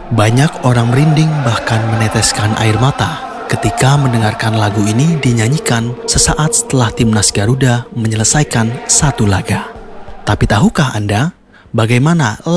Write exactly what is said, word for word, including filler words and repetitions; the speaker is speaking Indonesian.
Banyak orang merinding bahkan meneteskan air mata ketika mendengarkan lagu ini dinyanyikan sesaat setelah timnas Garuda menyelesaikan satu laga. Tapi tahukah Anda bagaimana